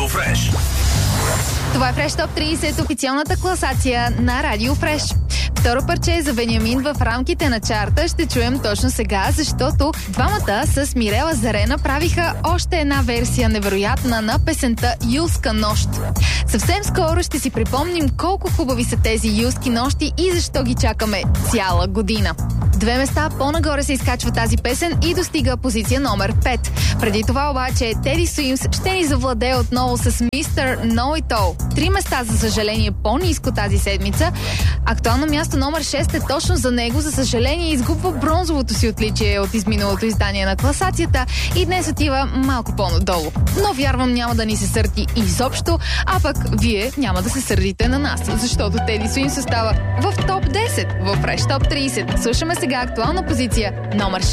Фреш. Това е Фреш Топ 30, официалната класация на Радио Фреш. Второ парче за Вениамин в рамките на чарта ще чуем точно сега, защото двамата с Мирела Зарена правиха още една версия невероятна на песента Юлска нощ. Съвсем скоро ще си припомним колко хубави са тези юлски нощи и защо ги чакаме цяла година. 2 места по-нагоре се изкачва тази песен и достига позиция номер 5. Преди това обаче Теди Суимс ще ни завладее отново с Mr. Know It All. 3 места, за съжаление, по-ниско тази седмица. Актуално място номер 6 е точно за него. За съжаление, изгубва бронзовото си отличие от изминалото издание на класацията и днес отива малко по-надолу. Но вярвам, няма да ни се сърди изобщо, а пък вие няма да се сърдите на нас, защото Теди Суимс остава в топ 10 в Фреш Топ 30. Слушаме сега актуална позиция номер 6.